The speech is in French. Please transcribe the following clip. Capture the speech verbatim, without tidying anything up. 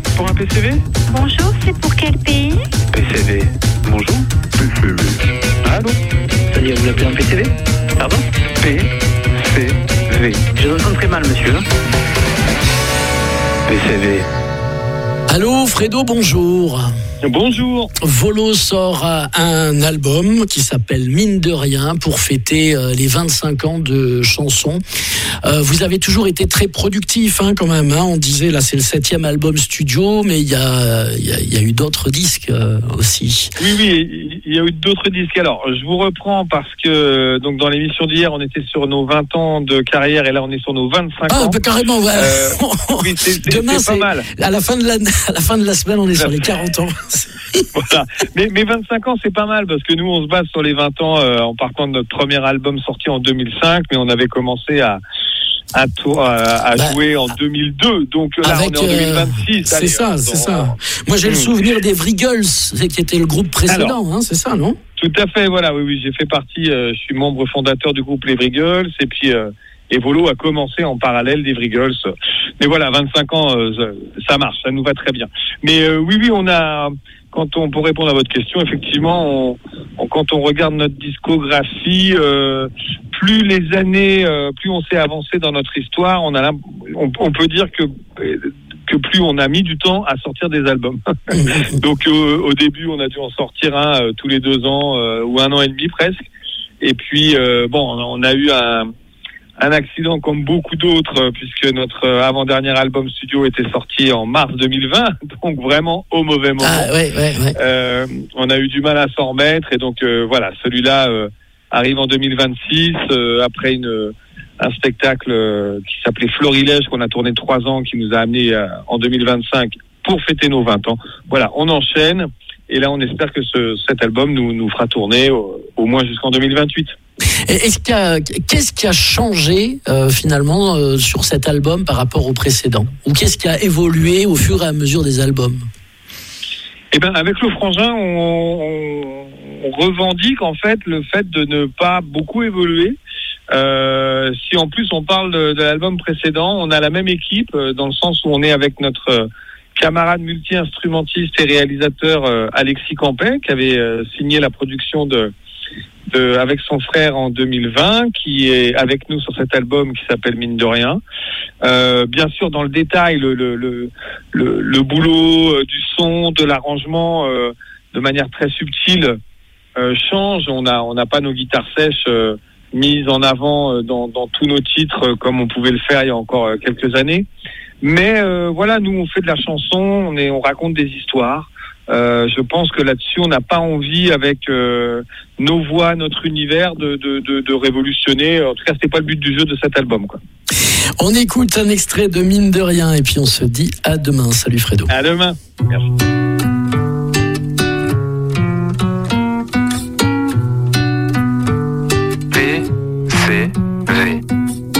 Pour un P C V? Bonjour, c'est pour quel pays? P C V. Bonjour. P C V. Allô? C'est-à-dire, vous appelez un P C V? Pardon? P C V. Je vous entends très mal, monsieur. P C V. Allô, Fredo, bonjour. Bonjour. Volo sort un album qui s'appelle Mine de rien pour fêter les vingt-cinq ans de chansons. Euh, vous avez toujours été très productif, hein, quand même. Hein. On disait là, c'est le septième album studio, mais il y a, y, a, y a eu d'autres disques euh, aussi. Oui, oui, il y a eu d'autres disques. Alors, je vous reprends parce que donc dans l'émission d'hier, on était sur nos vingt ans de carrière et là, on est sur nos vingt-cinq ah, ans. Ah, carrément, ouais. Euh, oui, c'est, c'est, Demain, c'est pas c'est mal. À la fin de la, à la fin de la semaine, on est sur les quarante ans. Voilà. Mais, mais vingt-cinq ans, c'est pas mal parce que nous, on se base sur les vingt ans euh, en partant de notre premier album sorti en deux mille cinq, mais on avait commencé à à, to- à, à bah, jouer en deux mille deux. Donc là, avec, on est en deux mille vingt-six. Euh, c'est allez, ça, euh, c'est on... ça. Moi, j'ai mmh. le souvenir des Vrigals, qui était le groupe précédent, Alors, hein, c'est ça, non? Tout à fait, voilà. Oui, oui, j'ai fait partie. Euh, je suis membre fondateur du groupe Les Vrigals, et puis. Euh, Et Volo a commencé en parallèle des Vrigals. Mais voilà, vingt-cinq ans, euh, ça marche, ça nous va très bien. Mais euh, oui, oui, on a, quand on, pour répondre à votre question, effectivement, on, on, quand on regarde notre discographie, euh, plus les années, euh, plus on s'est avancé dans notre histoire, on, a, on, on peut dire que, que plus on a mis du temps à sortir des albums. Donc euh, au début, on a dû en sortir un euh, tous les deux ans, euh, ou un an et demi presque. Et puis, euh, bon, on a eu un... un accident comme beaucoup d'autres, puisque notre avant-dernier album studio était sorti en mars deux mille vingt, donc vraiment au mauvais moment. Ah, ouais, ouais, ouais. Euh, on a eu du mal à s'en remettre, et donc euh, voilà, celui-là euh, arrive en deux mille vingt-six, euh, après une, un spectacle euh, qui s'appelait Florilège, qu'on a tourné trois ans, qui nous a amené euh, en deux mille vingt-cinq pour fêter nos vingt ans. Voilà, on enchaîne, et là on espère que ce, cet album nous, nous fera tourner au, au moins jusqu'en deux mille vingt-huit. Est-ce qu'il y a, qu'est-ce qui a changé euh, finalement euh, sur cet album par rapport au précédent? Ou qu'est-ce qui a évolué au fur et à mesure des albums? Eh ben, avec le Frangin, on, on, on revendique en fait le fait de ne pas beaucoup évoluer. Euh, si en plus on parle de, de l'album précédent, on a la même équipe euh, dans le sens où on est avec notre euh, camarade multi-instrumentiste et réalisateur euh, Alexis Campet, qui avait euh, signé la production de De, avec son frère en deux mille vingt, qui est avec nous sur cet album qui s'appelle Mine de rien. Euh, bien sûr, dans le détail, le, le, le, le, le boulot euh, du son, de l'arrangement, euh, de manière très subtile, euh, change. On a, on n'a pas nos guitares sèches euh, mises en avant euh, dans, dans tous nos titres euh, comme on pouvait le faire il y a encore euh, quelques années. Mais euh, voilà, nous on fait de la chanson, on, est, on raconte des histoires. Euh, je pense que là-dessus, on n'a pas envie, avec euh, nos voix, notre univers, de, de, de, de révolutionner. En tout cas, c'était pas le but du jeu de cet album, quoi. On écoute un extrait de Mine de rien et puis on se dit à demain. Salut Fredo. À demain. Merci.